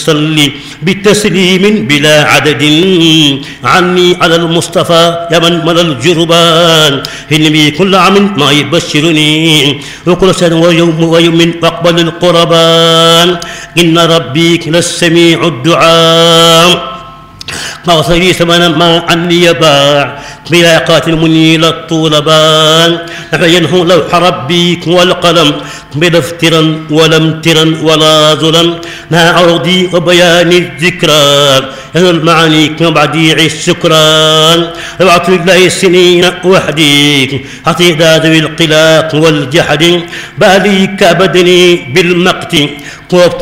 صل بتسليم بلا عدد عني على المصطفى يا من ملا الجربان إني كل عام ما يبشرني وكل سنة ويوم أقبل القربان إن ربي للسميع الدعاء مغفري ثمنا ما عني يباع بلاقات المنيل الطولبان ينهو لوح ربي والقلم بلا افترا ولا امترا ولا ظلم مع عرضي وبيان الذكرى المعاني كبديع السكران ربعت الله السنين وحدي عطيد ذوي القلاق والجحد بالي كبدني بالمقت وقت